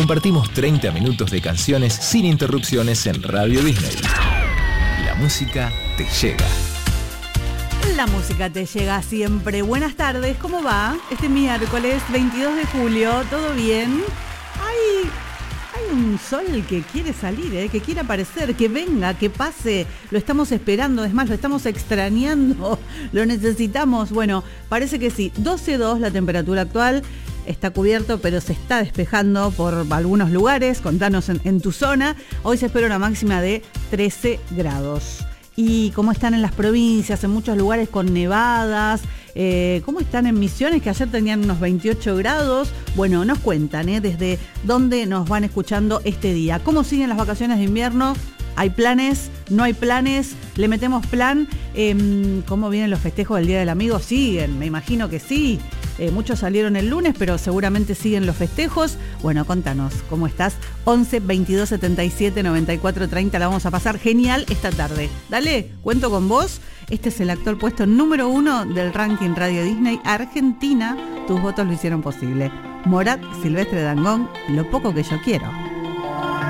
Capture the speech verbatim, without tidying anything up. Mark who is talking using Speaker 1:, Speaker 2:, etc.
Speaker 1: compartimos treinta minutos de canciones sin interrupciones en Radio Disney. La música te llega.
Speaker 2: La música te llega siempre. Buenas tardes, ¿cómo va? Este miércoles veintidós de julio, ¿todo bien? Hay, hay un sol que quiere salir, ¿eh? Que quiere aparecer, que venga, que pase. Lo estamos esperando, es más, lo estamos extrañando, lo necesitamos. Bueno, parece que sí. doce coma dos la temperatura actual. Está cubierto, pero se está despejando por algunos lugares. Contanos en, en tu zona. Hoy se espera una máxima de trece grados. ¿Y cómo están en las provincias? En muchos lugares con nevadas. Eh, ¿Cómo están en Misiones? Que ayer tenían unos veintiocho grados. Bueno, nos cuentan, ¿eh? Desde dónde nos van escuchando este día. ¿Cómo siguen las vacaciones de invierno? ¿Hay planes? ¿No hay planes? ¿Le metemos plan? Eh, ¿Cómo vienen los festejos del Día del Amigo? ¿Siguen? Me imagino que sí. Eh, muchos salieron el lunes, pero seguramente siguen los festejos. Bueno, contanos, ¿cómo estás? once, veintidós, setenta y siete, noventa y cuatro, treinta. La vamos a pasar genial esta tarde. Dale, cuento con vos. Este es el actual puesto número uno del ranking Radio Disney Argentina. Tus votos lo hicieron posible. Morat, Silvestre Dangond, Lo poco que yo quiero.